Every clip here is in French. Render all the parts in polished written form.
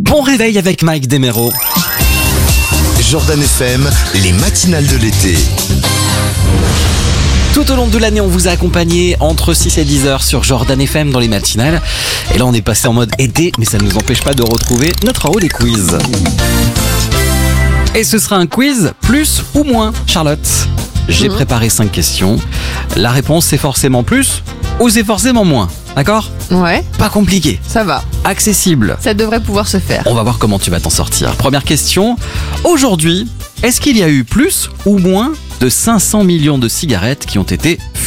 Bon réveil avec Mike Desméraud. Jordan FM, les matinales de l'été. Tout au long de l'année, on vous a accompagné entre 6 et 10 heures sur Jordan FM dans les matinales. Et là, on est passé en mode été, mais ça ne nous empêche pas de retrouver notre haut des quiz. Et ce sera un quiz plus ou moins, Charlotte. J'ai préparé 5 questions. La réponse, c'est forcément plus ou c'est forcément moins. D'accord ? Ouais, Pas compliqué. ça va. Accessible. Ça devrait pouvoir se faire. On va voir comment tu vas t'en sortir. Première question. Aujourd'hui, est-ce qu'il y a eu plus ou moins de 500 millions de cigarettes qui ont été fumées ?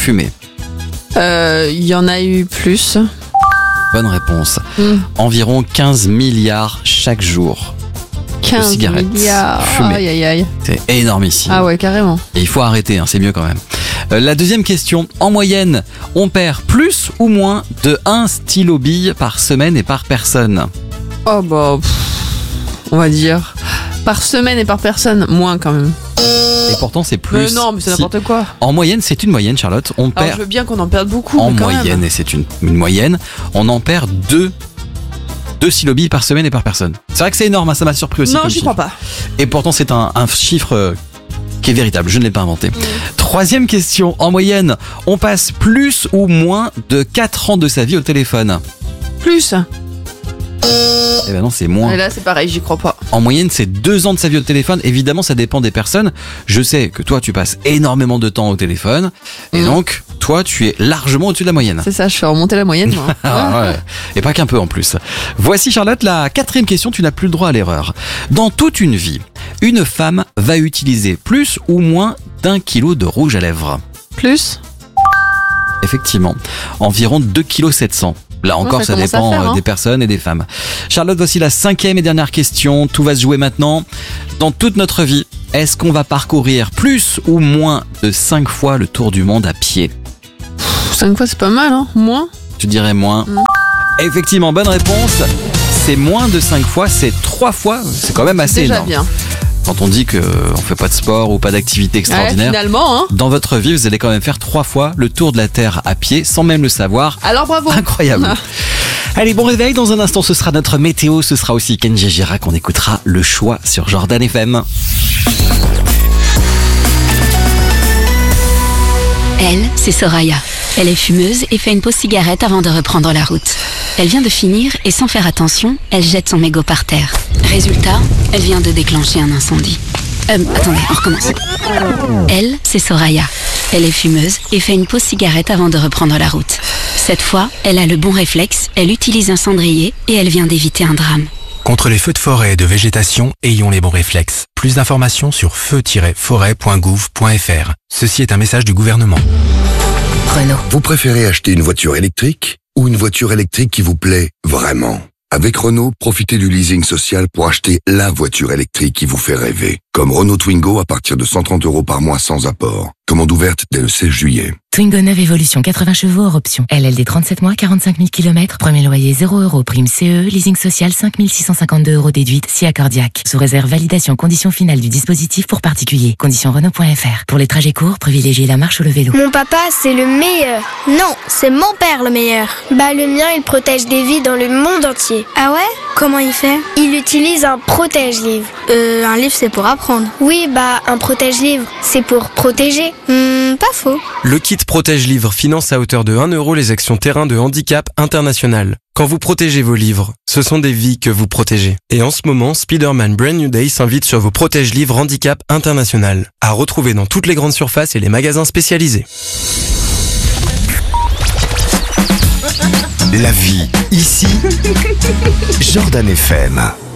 Il y en a eu plus. Bonne réponse. Environ 15 milliards chaque jour. 15 cigarettes milliards. fumées. Aïe, aïe, aïe. C'est énormissime. Ah ouais, carrément. Et il faut arrêter, c'est mieux quand même. La deuxième question. En moyenne, on perd plus ou moins de 1 stylo bille par semaine et par personne ? Oh bah, on va dire. Par semaine et par personne, moins quand même. Et pourtant, c'est plus. Non, mais c'est Si. n'importe quoi. En moyenne, c'est une moyenne, Charlotte. On Alors perd je veux bien qu'on en perde beaucoup, en mais quand moyenne, même. et c'est une moyenne, on en perd 2 stylo billes par semaine et par personne. C'est vrai que c'est énorme, hein, ça m'a surpris aussi. Non, comme j'y chiffre. crois pas. Et pourtant, c'est un chiffre qui est véritable, je ne l'ai pas inventé. Troisième question, en moyenne, on passe plus ou moins de 4 ans de sa vie au téléphone ? Plus. Eh ben non, c'est moins. Et là, c'est pareil, j'y crois pas. En moyenne, c'est 2 ans de sa vie au téléphone. Évidemment, ça dépend des personnes. Je sais que toi, tu passes énormément de temps au téléphone. Et donc, toi, tu es largement au-dessus de la moyenne. C'est ça, je fais remonter la moyenne, moi. Ah ouais. Et pas qu'un peu en plus. Voici, Charlotte, la 4e question. Tu n'as plus le droit à l'erreur. Dans toute une vie, une femme va utiliser plus ou moins d'1 kilo de rouge à lèvres. Plus. Effectivement. Environ 2,7 kg. Là encore, ça ça commence à dépend faire, hein. des personnes et des femmes. Charlotte, voici la 5e et dernière question. Tout va se jouer maintenant. Dans toute notre vie, est-ce qu'on va parcourir plus ou moins de 5 fois le tour du monde à pied ? 5 fois, c'est pas mal, hein. Moins. Tu dirais moins. Effectivement, bonne réponse. C'est moins de 5 fois, c'est 3 fois. C'est quand même assez Déjà énorme. bien. Quand on dit qu'on fait pas de sport ou pas d'activité Ouais, extraordinaire, finalement, hein. dans votre vie, vous allez quand même faire 3 fois le tour de la Terre à pied sans même le savoir. Alors bravo. Incroyable. Allez, bon réveil. Dans un instant, ce sera notre météo. Ce sera aussi Kenji Girac. On écoutera le choix sur Jordan FM. Elle, c'est Soraya. Elle est fumeuse et fait une pause cigarette avant de reprendre la route. Elle vient de finir et sans faire attention, elle jette son mégot par terre. Résultat, elle vient de déclencher un incendie. Attendez, on recommence. Elle, c'est Soraya. Elle est fumeuse et fait une pause cigarette avant de reprendre la route. Cette fois, elle a le bon réflexe, elle utilise un cendrier et elle vient d'éviter un drame. Contre les feux de forêt et de végétation, ayons les bons réflexes. Plus d'informations sur feu-forêt.gouv.fr. Ceci est un message du gouvernement. Renault. Vous préférez acheter une voiture électrique ou une voiture électrique qui vous plaît vraiment ? Avec Renault, profitez du leasing social pour acheter la voiture électrique qui vous fait rêver. Comme Renault Twingo à partir de 130 € par mois sans apport. Commande ouverte dès le 16 juillet. Twingo 9 Evolution, 80 chevaux hors option. LLD 37 mois, 45 000 km. Premier loyer 0 €. Prime CE. Leasing social 5 652 € déduite si accordiaque. Sous réserve validation conditions finales du dispositif pour particuliers. Conditions Renault.fr. Pour les trajets courts, privilégiez la marche ou le vélo. Mon papa, c'est le meilleur. Non, c'est mon père le meilleur. Bah le mien, il protège des vies dans le monde entier. Ah ouais ? Comment il fait ? Il utilise un protège-livre. Un livre, c'est pour apprendre. Oui, bah un protège-livre, c'est pour protéger. Pas faux. Le kit Protège-Livre finance à hauteur de 1 € les actions terrain de handicap international. Quand vous protégez vos livres, ce sont des vies que vous protégez. Et en ce moment, Spider-Man Brand New Day s'invite sur vos Protège-Livres handicap international. À retrouver dans toutes les grandes surfaces et les magasins spécialisés. La vie, ici, Jordan FM.